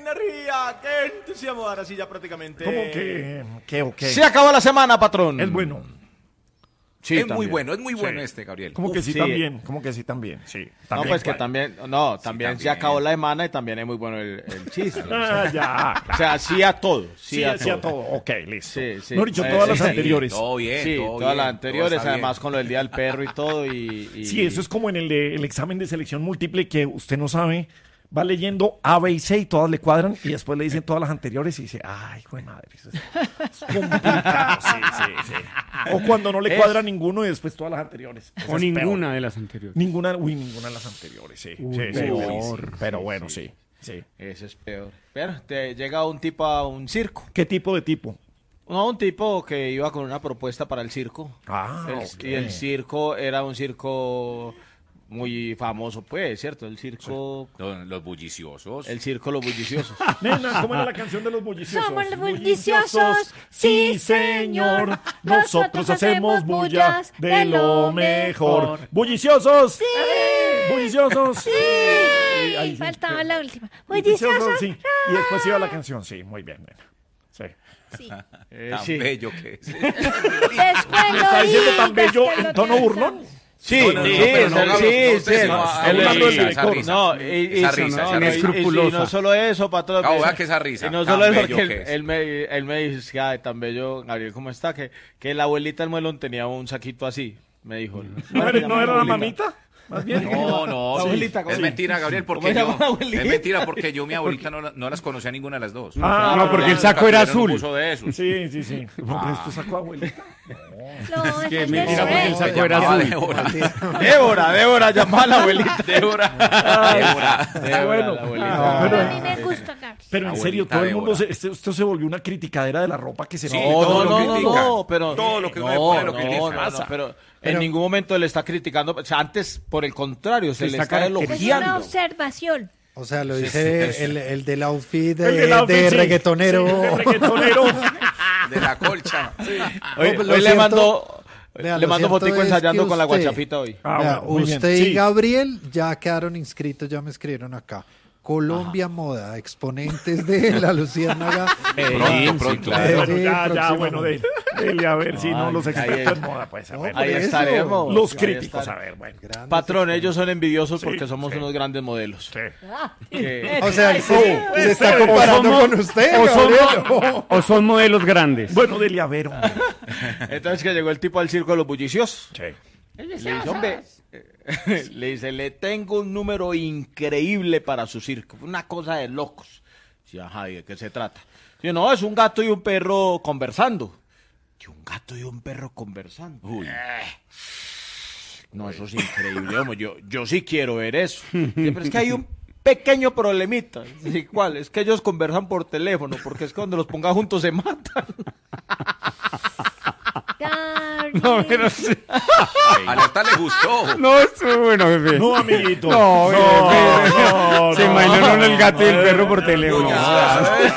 energía, qué entusiasmo. Ahora sí, ya prácticamente. ¿Cómo que ok? Se acabó la semana, patrón. Es bueno. Sí, es también. muy bueno Sí. Gabriel. ¿Cómo que sí, sí. también? ¿Cómo que sí también? Sí. No, pues que ¿cuál? también, también se también. acabó la semana y también es muy bueno el chiste. Ya. O sea, sí a todo. Sí, a todo. Ok, listo. Sí. No he dicho todas las sí, anteriores. Todo bien, Sí, todo todas bien, las todo anteriores, está además bien. con lo del Día del Perro y todo. Y... Sí, eso es como en el examen de selección múltiple que usted no sabe, va leyendo A, B y C y todas le cuadran y después le dicen todas las anteriores y dice, ay, hijo de madre, eso es complicado. Sí. O cuando no le cuadra ninguno y después todas las anteriores. Eso O es ninguna de las anteriores. Ninguna de las anteriores, sí. Pero bueno, sí. Eso es peor. Pero te llega un tipo a un circo. ¿Qué tipo de tipo? No, un tipo que iba con una propuesta para el circo. Ok. Y el circo era un circo muy famoso, pues, ¿cierto? El circo... Los bulliciosos. El circo Los Bulliciosos. Nena, ¿cómo era la canción de los bulliciosos? Somos los bulliciosos, sí señor. Nosotros hacemos bullas de lo mejor. ¡Bulliciosos! ¡Sí! ¡Bulliciosos! ¡Sí! Ahí sí. Faltaba la última. Bulliciosos, sí. Y después iba la canción, sí, muy bien, nena. Sí. Sí. Tan Sí. bello que es. Después ¿Me está diciendo tan bello en tono burlón? Sí, No, sí, pero no, sí, Gabo, sí, no, sí. no, hablando del director. No, esa risa, no, esa risa. y no solo eso, patrón. Gabo, vea que esa risa, Y no tan solo eso, bello porque que es. él me dice, que, ay, tan bello, Gabriel, ¿cómo está? Que la abuelita del muelón tenía un saquito así, me dijo. ¿No era la mamita? Más bien. No, La abuelita, ¿cómo es se- mentira, Gabriel, ¿Cómo porque se llama la yo, abuelita? es mentira porque yo mi abuelita no las conocía ninguna de las dos. No, porque el saco era azul. Puso de esos. Sí. Porque esto sacó abuelita. No, Que es mentira, porque el de saco era llamaba azul. Débora, llamaba a la abuelita. Débora. Bueno. La abuelita. A mí me gusta, Carlos. Pero en serio, Abuelita todo el mundo, Débora. esto se volvió una criticadera de la ropa que se Sí, ve. todo lo critican. pero Todo lo que uno le pone lo critican. pero en ningún momento le está criticando, o sea, antes, por el contrario, se Se le está está Es una elogiando. observación. O sea, lo dice el del outfit El del outfit, de sí. reggaetonero. Sí, de reggaetonero. De la colcha. Hoy, Lo hoy le cierto- mando Vea, le lo mando cierto fotico es ensayando que con la usted- guachafita hoy. Ah, Vea, bueno, muy bien. usted y Sí. Gabriel ya quedaron inscritos, ya me escribieron acá. Colombia Moda, exponentes de la Luciérnaga. Pronto. Bueno, Sí, ya, próximo. bueno, dele a ver si no los expertos en moda, pues, a ver. por Ahí eso. estaremos. Los Ahí críticos, a estaremos. ver, bueno. Grandes Patrón, ellos son envidiosos porque Sí, somos sí. unos grandes modelos. Sí. Que- O sea, se está comparando somos- con usted, o Gabriel. o son modelos grandes. Bueno, dele a ver, hombre. Entonces que llegó el tipo al circo de los bulliciosos. Sí. Le dice, hombre, le dice, le tengo un número increíble para su circo. Una cosa de locos. Sí, ajá, ¿y de qué se trata? Dice, no, es un gato y un perro conversando. ¿Y un gato y un perro conversando? Uy. No, eso es increíble, hombre. Yo sí quiero ver eso. Sí, pero es que hay un pequeño problemita. Sí, ¿cuál? Es que ellos conversan por teléfono, porque es que cuando los ponga juntos se matan. No, pero sí. A Alerta le gustó. No, estuvo bueno, jefe. No, amiguito. No, No, jefe. no, Se no. imaginó el gato y el perro por teléfono. Puñaladas.